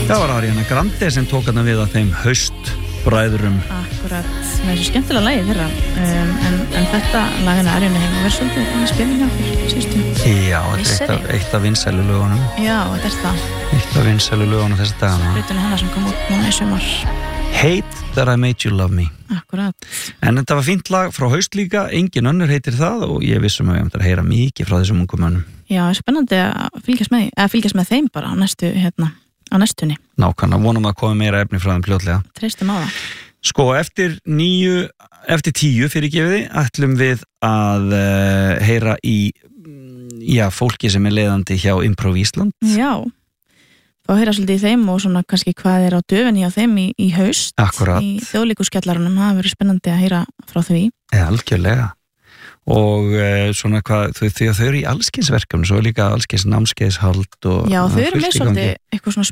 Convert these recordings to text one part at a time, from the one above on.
Það var Ariana Grande sem tók hana við að þeim haustbræðurum. Akkurat, það er svo skemmtilega lagið þeirra en þetta lagina Ariana hefur verið svolítið í spilinu fyrir síðustu. Já, þetta er eitt af vinsælu lögunum. Já, þetta er það. Eitt af vinsælu lögunum þessi dagana. Hlutunni hennar sem kom út núna í sumar. Hate That I Made You Love Me. Akkurat. En þetta var fínt lag frá haust líka, engin önnur heitir það og ég vissum að við ættum að heyra mikið frá þessum ungum mönnum. Já, spennandi að fylgjast með þeim bara á næstunni. Nákvæmlega, vonum að koma meira efni frá þeim fljótlega. Treystum á það. Sko, eftir 10 fyrirgefiði ætlum við að heyra í fólki sem er leiðandi hjá Improv Ísland. Já, þá heyra svolítið í þeim og svona kannski hvað er á döfinni hjá þeim í haust. Akkurat. Í þjóðleikhúskjallarunum, það verður spennandi að heyra frá því. Algjörlega. Og svona hvað, þau eru í allskynsverkefni, svo er líka allskyns námskeiðshald og... Já, þau eru með svolítið eitthvað svona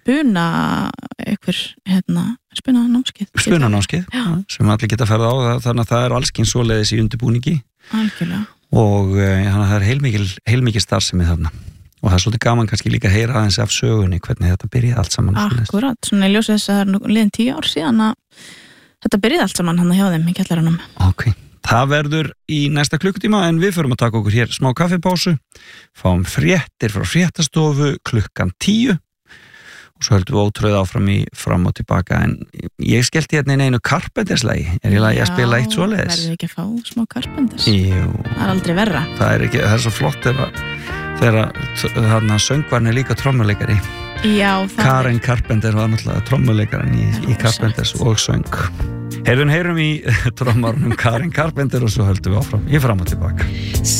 spuna námskeið. Spuna námskeið, sem allir geta að ferða á það, þannig að það eru allskyns svoleiðis í undirbúningi. Algjörlega. Og það er heilmikil starfsemi þarna. Og það er svolítið gaman kannski líka að heyra aðeins af sögunni, hvernig þetta byrjaði allt saman. Akkurat, svona ég ljósi þess að það er liðin 10 ár síðan að þetta byrjaði allt saman hann hjá þeim í kjallarunum. Ok. Það verður í næsta klukkutíma en við förum að taka okkur hér smá kaffipásu, fáum fréttir frá fréttastofu 10:00 og svo höldum við ótröð áfram fram og tilbaka en ég skellti hérna inn einu Carpenters-lagi. Er ég að spila eitt svoleiðis? Já, verður ekki að fá smá Carpenters? Jú. Það er aldrei verra. Það er svo flott þegar söngvarn er líka trommuleikari. Já, Karen Carpenter var náttúrulega trommuleikarinn í Carpenters og söng. Heyrum í trommarunum Karen Carpenter og svo höldum við áfram í fram og tilbaka.